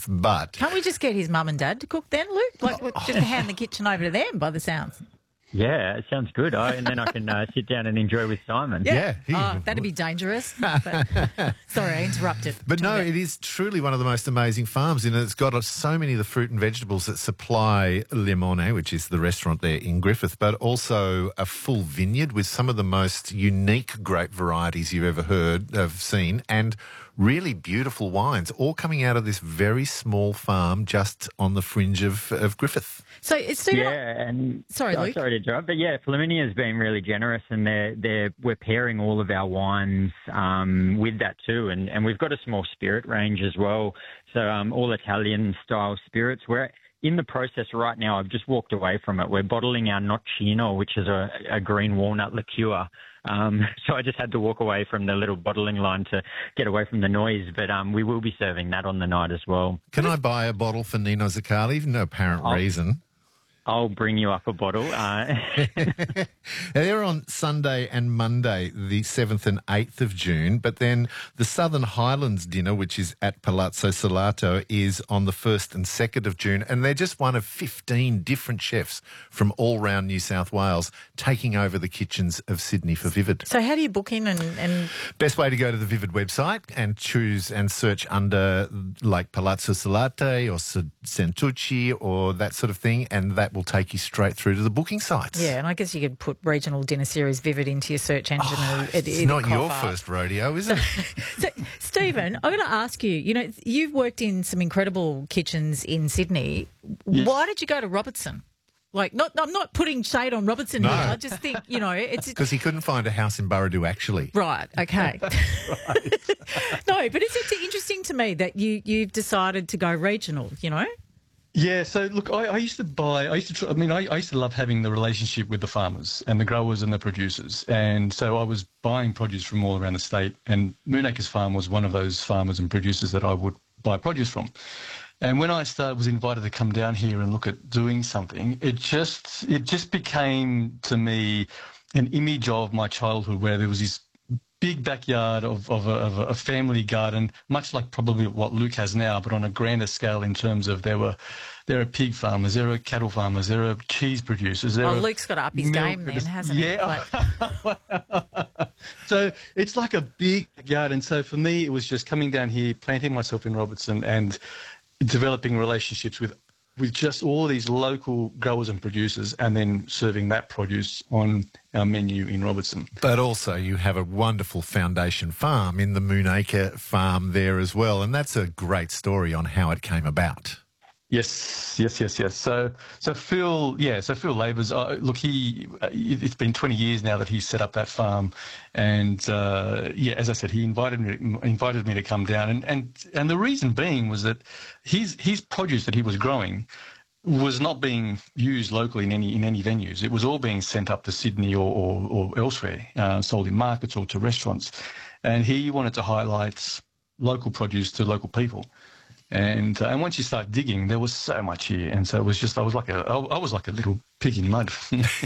Griffith. But Can't we just get his mum and dad to cook then, Luke? Like, just hand the kitchen over to them by the sounds. Yeah, it sounds good. And then I can sit down and enjoy with Simon. Yeah. That'd be dangerous. But, sorry, I interrupted. But no, it is truly one of the most amazing farms. And it's got so many of the fruit and vegetables that supply Limone, which is the restaurant there in Griffith, but also a full vineyard with some of the most unique grape varieties you've ever seen, and really beautiful wines, all coming out of this very small farm just on the fringe of Griffith. So it's Stephen. Yeah, and sorry, Luke. Sorry to interrupt, but yeah, Flaminia has been really generous, and we're pairing all of our wines with that too, and we've got a small spirit range as well. So all Italian style spirits. We're in the process right now. I've just walked away from it. We're bottling our Nocino, which is a green walnut liqueur. So I just had to walk away from the little bottling line to get away from the noise, but we will be serving that on the night as well. Can I buy a bottle for Nino Zuccali? No apparent reason. I'll bring you up a bottle. They're on Sunday and Monday, the 7th and 8th of June, but then the Southern Highlands dinner, which is at Palazzo Salato, is on the 1st and 2nd of June, and they're just one of 15 different chefs from all round New South Wales taking over the kitchens of Sydney for Vivid. So how do you book in and... Best way to go to the Vivid website and choose and search under like Palazzo Salate or Santucci or that sort of thing, and that will take you straight through to the booking sites. Yeah, and I guess you could put regional dinner series Vivid into your search engine. It's not your first rodeo, is it? So, Stephen, I'm going to ask you, you've worked in some incredible kitchens in Sydney. Yes. Why did you go to Robertson? I'm not putting shade on Robertson here. I just think, it's... Because he couldn't find a house in Burradoo, actually. Right, okay. Right. No, but it's interesting to me that you've decided to go regional, Yeah, so look, I used to love having the relationship with the farmers and the growers and the producers. And so I was buying produce from all around the state, and Moonacres Farm was one of those farmers and producers that I would buy produce from. And when I was invited to come down here and look at doing something, it just became to me an image of my childhood where there was this big backyard of a family garden, much like probably what Luke has now, but on a grander scale in terms of there are pig farmers, there are cattle farmers, there are cheese producers. Luke's got to up his game then, hasn't he? Yeah. So it's like a big backyard, and so for me it was just coming down here, planting myself in Robertson and developing relationships with just all these local growers and producers, and then serving that produce on our menu in Robertson. But also you have a wonderful foundation farm in the Moonacre farm there as well, and that's a great story on how it came about. Yes. So Phil Labors, look, it's been 20 years now that he's set up that farm, and as I said, he invited me to come down, and the reason being was that his produce that he was growing was not being used locally in any venues. It was all being sent up to Sydney or elsewhere, sold in markets or to restaurants, and he wanted to highlight local produce to local people. And once you start digging, there was so much here, and so it was just I was like a little pig in mud.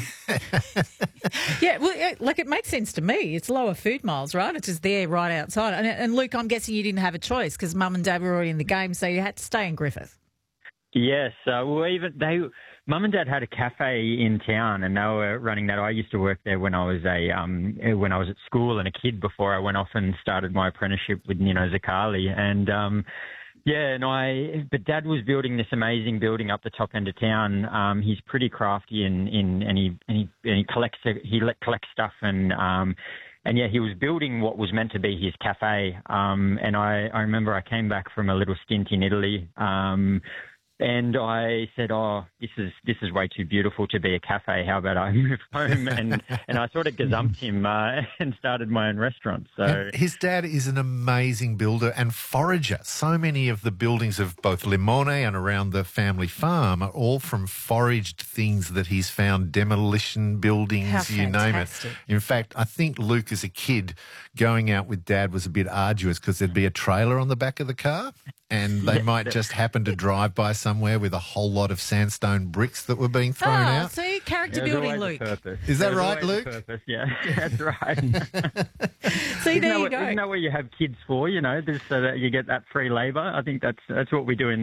Yeah, well, it makes sense to me. It's lower food miles, right? It's just there right outside. And Luke, I'm guessing you didn't have a choice because Mum and Dad were already in the game, so you had to stay in Griffith. Yes, Mum and Dad had a cafe in town, and they were running that. I used to work there when I was at school and a kid before I went off and started my apprenticeship with Nino Zuccali, and. But Dad was building this amazing building up the top end of town. He's pretty crafty and he collects stuff and he was building what was meant to be his cafe. And I remember I came back from a little stint in Italy. And I said, this is way too beautiful to be a cafe. How about I move home? And I sort of gazumped him and started my own restaurant. So and his dad is an amazing builder and forager. So many of the buildings of both Limone and around the family farm are all from foraged things that he's found, demolition buildings, you name it. In fact, I think Luke as a kid going out with Dad was a bit arduous because there'd be a trailer on the back of the car. And they might just happen to drive by somewhere with a whole lot of sandstone bricks that were being thrown out. See, character building, Luke. Is that right, Luke? Yeah, that's right. See, there you go. Isn't that what you have kids for, just so that you get that free labour? I think that's what we do in